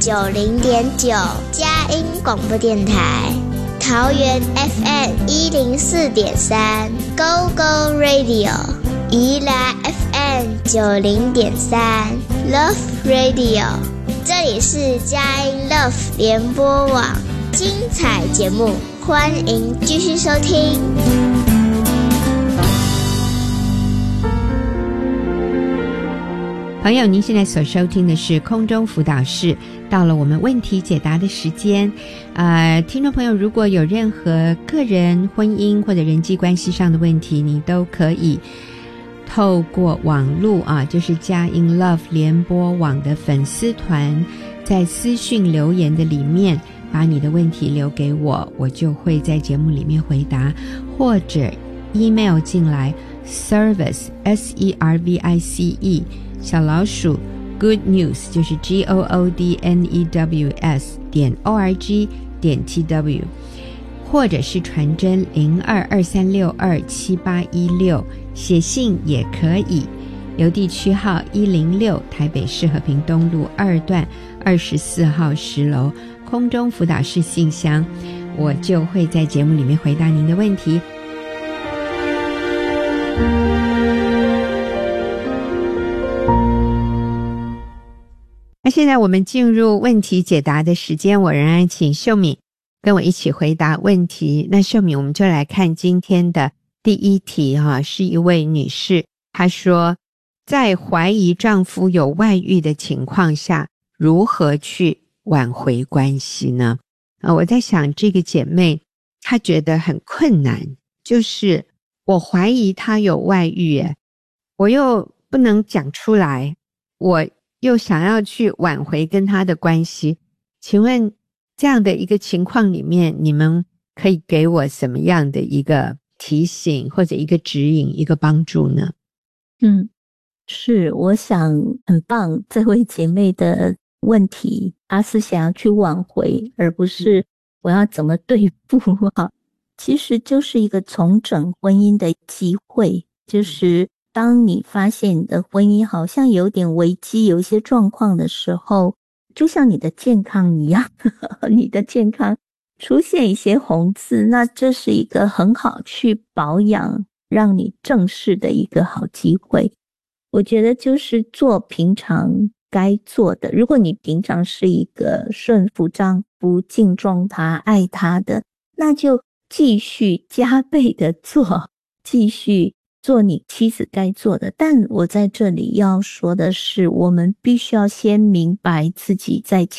90.9佳音广播电台，桃园 FM 104.3 Go Go Radio， 宜兰 FM 90.3 Love Radio， 这里是佳音 Love 联播网，精彩节目欢迎继续收听。 朋友，您现在所收听的是空中辅导室，到了我们问题解答的时间。听众朋友，如果有任何个人、婚姻或者人际关系上的问题，你都可以透过网络就是佳音 Love 联播网的粉丝团，在私讯留言的里面把你的问题留给我，我就会在节目里面回答，或者 email 进来 service SERVICE 小老鼠 good news 就是 GOODNEWS.org.tw， 或者是传真0223627816，写信也可以，邮递区号106，台北市和平东路2段24号10楼，空中辅导室信箱，我就会在节目里面回答您的问题。那现在我们进入问题解答的时间，我仍然请秀敏跟我一起回答问题。那秀敏，我们就来看今天的第一题是一位女士，她说在怀疑丈夫有外遇的情况下，如何去挽回关系呢？我在想这个姐妹她觉得很困难，就是我怀疑她有外遇我又不能讲出来，我又想要去挽回跟他的关系，请问这样的一个情况里面，你们可以给我什么样的一个提醒或者一个指引，一个帮助呢？ 是，我想很棒，这位姐妹的问题，她是想要去挽回，而不是我要怎么对付其实就是一个重整婚姻的机会，就是当你发现你的婚姻好像有点危机，有一些状况的时候，就像你的健康一样你的健康出现一些红字，那这是一个很好去保养让你正视的一个好机会。我觉得就是做平常该做的，如果你平常是一个顺服丈夫、敬重他、爱他的，那就继续加倍的做，继续做你妻子该做的。但我在这里要说的是，我们必须要先明白自己在